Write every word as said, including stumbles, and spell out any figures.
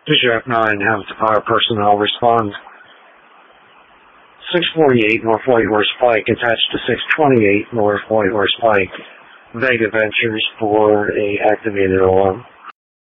Fisher F nine, have the fire personnel respond. six forty-eight North White Horse Pike attached to six twenty-eight North White Horse Pike. Vega Ventures for a activated alarm.